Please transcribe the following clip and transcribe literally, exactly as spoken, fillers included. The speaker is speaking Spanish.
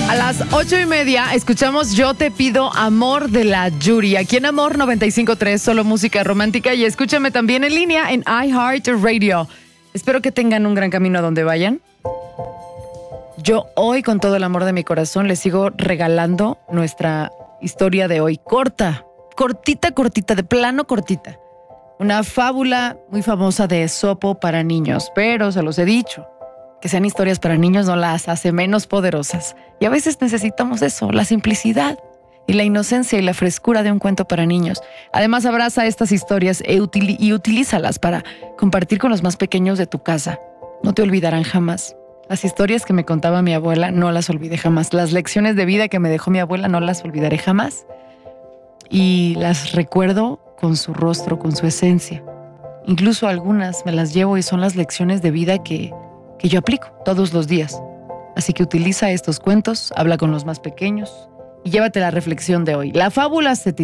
A las ocho y media escuchamos Yo te pido amor de la Yuri. Aquí en Amor noventa y cinco punto tres, solo música romántica. Y escúchame también en línea en iHeartRadio. Espero que tengan un gran camino a donde vayan. Yo hoy, con todo el amor de mi corazón, les sigo regalando nuestra historia de hoy. Corta, cortita, cortita, de plano cortita. Una fábula muy famosa de Esopo para niños. Pero se los he dicho, que sean historias para niños no las hace menos poderosas. Y a veces necesitamos eso, la simplicidad y la inocencia y la frescura de un cuento para niños. Además, abraza estas historias e util- y utilízalas para compartir con los más pequeños de tu casa. No te olvidarán jamás. Las historias que me contaba mi abuela no las olvidé jamás. Las lecciones de vida que me dejó mi abuela no las olvidaré jamás. Y las recuerdo con su rostro, con su esencia. Incluso algunas me las llevo y son las lecciones de vida que... que yo aplico todos los días. Así que utiliza estos cuentos, habla con los más pequeños y llévate la reflexión de hoy. La fábula se titula